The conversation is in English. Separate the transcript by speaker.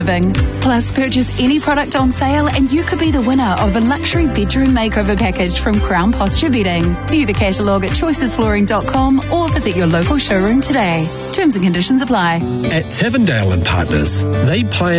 Speaker 1: Plus, purchase any product on sale and you could be the winner of a luxury bedroom makeover package from Crown Posture Bedding. View the catalogue at choicesflooring.com or visit your local showroom today. Terms and conditions apply.
Speaker 2: At Tavendale and Partners, they plan